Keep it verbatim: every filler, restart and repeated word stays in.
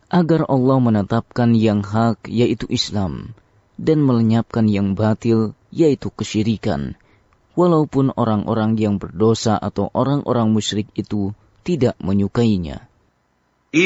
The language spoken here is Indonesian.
agar Allah menetapkan yang hak, yaitu Islam, dan melenyapkan yang batil, yaitu kesyirikan, walaupun orang-orang yang berdosa atau orang-orang musyrik itu tidak menyukainya.